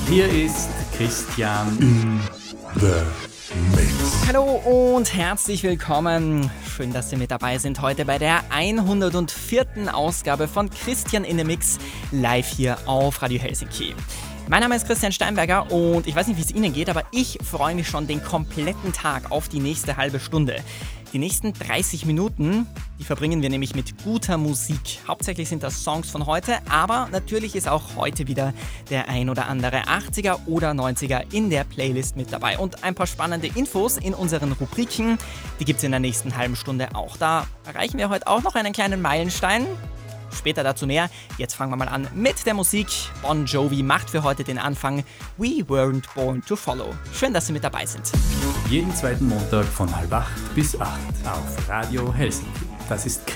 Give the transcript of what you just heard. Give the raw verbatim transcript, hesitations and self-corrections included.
Hier ist Christian in The Mix. Hallo und herzlich willkommen. Schön, dass Sie mit dabei sind heute bei der hundertvierten Ausgabe von Christian in the Mix live hier auf Radio Helsinki. Mein Name ist Christian Steinberger und ich weiß nicht, wie es Ihnen geht, aber ich freue mich schon den kompletten Tag auf die nächste halbe Stunde. Die nächsten dreißig Minuten, die verbringen wir nämlich mit guter Musik. Hauptsächlich sind das Songs von heute, aber natürlich ist auch heute wieder der ein oder andere achtziger oder neunziger in der Playlist mit dabei. Und ein paar spannende Infos in unseren Rubriken, die gibt es in der nächsten halben Stunde auch. Da erreichen wir heute auch noch einen kleinen Meilenstein. Später dazu mehr. Jetzt fangen wir mal an mit der Musik. Bon Jovi macht für heute den Anfang. We weren't born to follow. Schön, dass Sie mit dabei sind. jeden zweiten Montag von halb acht bis acht auf Radio Helsinki. Das ist